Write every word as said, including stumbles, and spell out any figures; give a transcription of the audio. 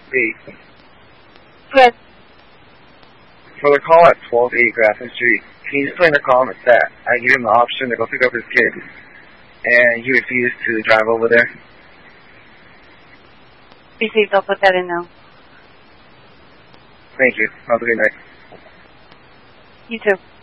eight. Yes. For the call at twelve eight Grafton Street, can you just put in the comments that I gave him the option to go pick up his kid, and he refused to drive over there? Received. I'll put that in now. Thank you. Have a good night. You too.